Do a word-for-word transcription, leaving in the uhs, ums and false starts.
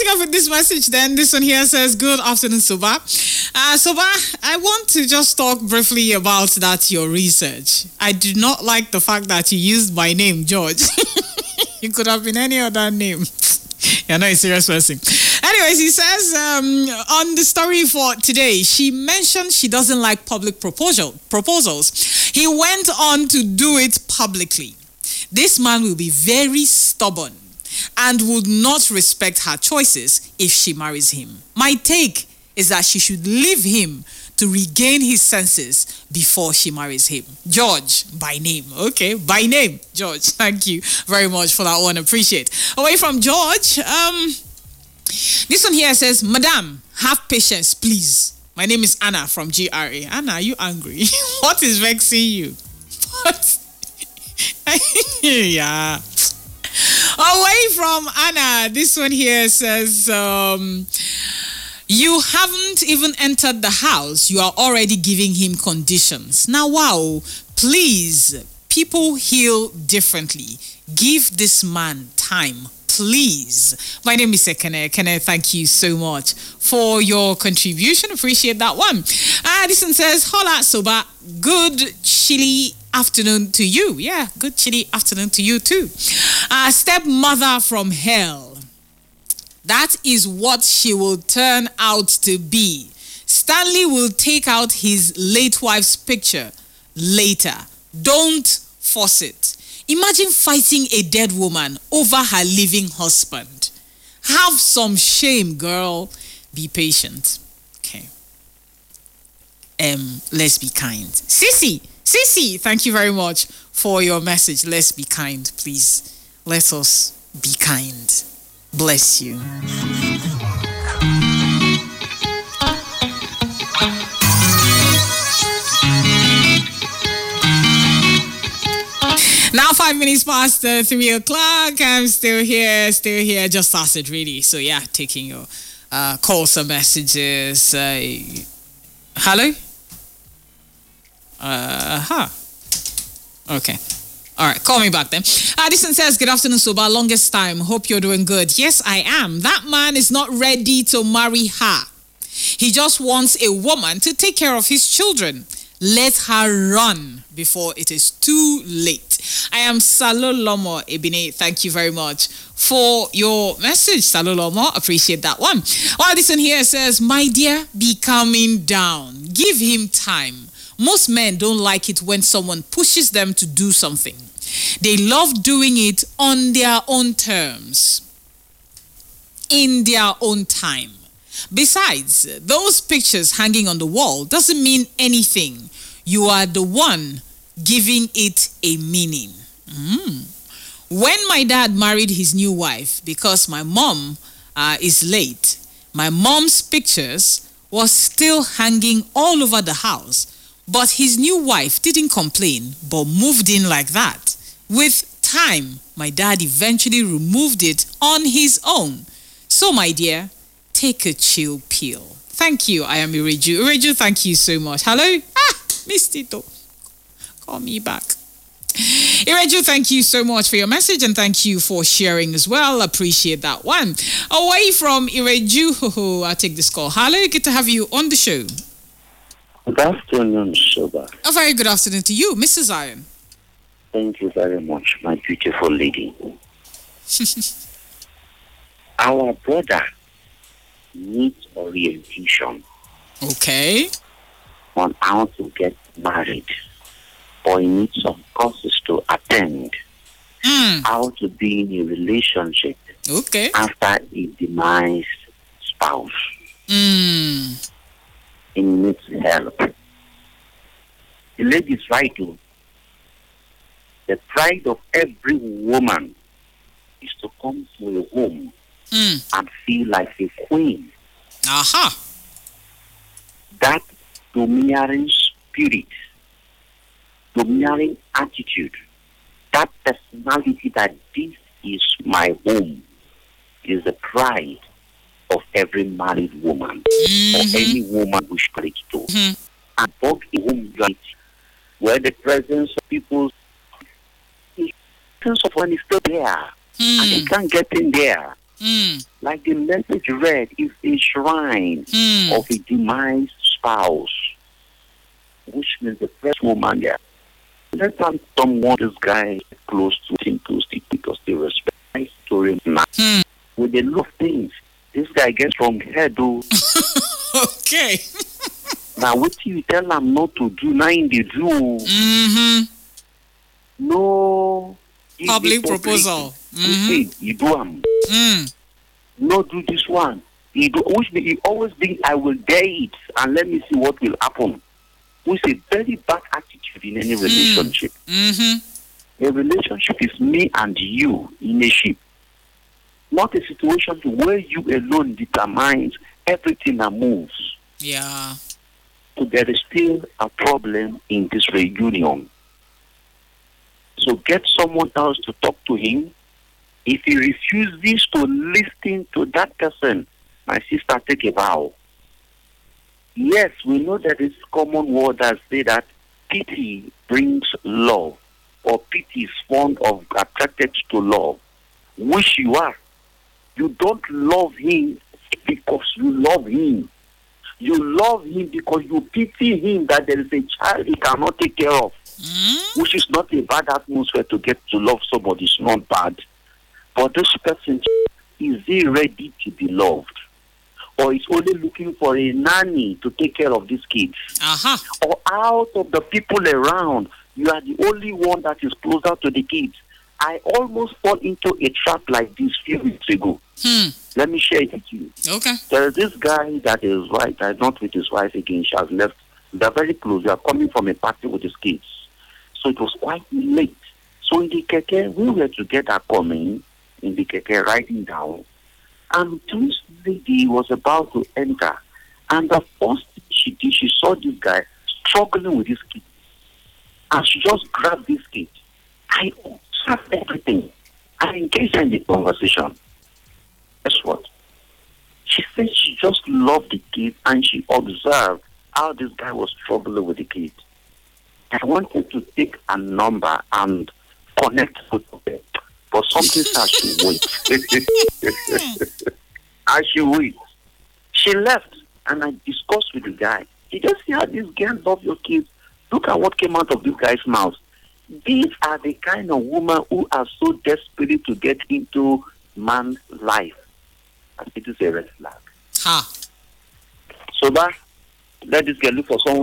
off with this message then. This one here says, good afternoon, Soba. Uh, Soba, I want to just talk briefly about that, your research. I do not like the fact that you used my name, George. You could have been any other name. You're not a serious person. Anyways, he says, um, on the story for today, she mentioned she doesn't like public proposal proposals. He went on to do it publicly. This man will be very stubborn and would not respect her choices if she marries him. My take is that she should leave him to regain his senses before she marries him. George, by name. Okay, by name, George. Thank you very much for that one. Appreciate. Away from George, um, this one here says, Madam, have patience, please. My name is Anna from G R A. Anna, are you angry? What is vexing you? What? Yeah. Away from Anna, this one here says, um, you haven't even entered the house. You are already giving him conditions. Now, wow, please, people heal differently. Give this man time, please. My name is Ekene. Ekene, thank you so much for your contribution. Appreciate that one. Uh, this one says, hola, Soba. Good chilly afternoon to you. Yeah, good chilly afternoon to you too. Uh, stepmother from hell. That is what she will turn out to be. Stanley will take out his late wife's picture later. Don't force it. Imagine fighting a dead woman over her living husband. Have some shame, girl. Be patient. Okay. Um, let's be kind. Sissy, Sissy, thank you very much for your message. Let's be kind, please. Let us be kind. Bless you. Now five minutes past uh, three o'clock. I'm still here, still here. Just started really. So yeah, taking your uh, calls or messages. Uh, hello. Uh huh. Okay. All right, call me back then. Addison says, good afternoon, Soba. Longest time. Hope you're doing good. Yes, I am. That man is not ready to marry her. He just wants a woman to take care of his children. Let her run before it is too late. I am Salo Lomo Ebine. Thank you very much for your message, Salo Lomo. Appreciate that one. Well, this one here says, my dear, be calming down. Give him time. Most men don't like it when someone pushes them to do something. They love doing it on their own terms, in their own time. Besides, those pictures hanging on the wall doesn't mean anything. You are the one giving it a meaning. Mm. When my dad married his new wife, because my mom uh, is late, my mom's pictures was still hanging all over the house. But his new wife didn't complain, but moved in like that. With time, my dad eventually removed it on his own. So, my dear, take a chill pill. Thank you. I am Ireju. Ireju, thank you so much. Hello? Ah, missed it though. Call me back. Ireju, thank you so much for your message and thank you for sharing as well. Appreciate that one. Away from Ireju, I'll take this call. Hello, good to have you on the show. Good afternoon, Soba. A very good afternoon to you, Missus Zion. Thank you very much, my beautiful lady. Our brother needs orientation. Okay. On how to get married. Or he needs some courses to attend. Mm. How to be in a relationship. Okay. After a demised spouse. Mm. He needs help. The lady is right too. The pride of every woman is to come to a home mm. and feel like a queen. Aha. That domineering spirit, domineering attitude, that personality that this is my home is the pride of every married woman mm-hmm. or any woman who is married to. Mm-hmm. And both a home where the presence of people, the presence of one is still there, mm. and they can't get in there. Mm. Like the message read, is a shrine Mm. of a demised spouse, which means the first woman there. Let them someone this guy close to him, close to him, because they respect my story now. Mm. With a lot of things, this guy gets from head to. Okay. Now, what you tell them not to do, now in the do. Mm-hmm. No. Public proposal. Mm-hmm. You do them. Mm. No, do this one. You do, which means you always think I will dare it and let me see what will happen. Which is a very bad attitude in any relationship. Mm-hmm. A relationship is me and you in a ship. Not a situation where you alone determines everything that moves. Yeah. So there is still a problem in this reunion. So get someone else to talk to him. If he refuses to listen to that person, my sister, take a vow. Yes, we know that this common word that say that pity brings love, or pity is fond of attracted to love, which you are. You don't love him because you love him. You love him because you pity him that there is a child he cannot take care of, Mm. which is not a bad atmosphere to get to love somebody. It's not bad. But this person, is he ready to be loved? Or is only looking for a nanny to take care of these kids? Uh-huh. Or out of the people around, you are the only one that is closer to the kids. I almost fall into a trap like this few weeks ago. Hmm. Let me share it with you. Okay. There is this guy that is right, that is not with his wife again. She has left. They are very close. They are coming from a party with his kids. So it was quite late. So in the keke, we were together coming in the keke, riding down. And this lady was about to enter. And the first thing she did, she saw this guy struggling with his kid. And she just grabbed this kid. I observed everything. I engaged in the conversation. Guess what? She said she just loved the kid and she observed how this guy was struggling with the kid. I wanted to take a number and connect with them. But something said I should wait. I should wait. She left and I discussed with the guy. You just see how this girl loves your kids. Look at what came out of this guy's mouth. These are the kind of women who are so desperate to get into man's life. And it is a red flag. Ha. So that let this girl look for someone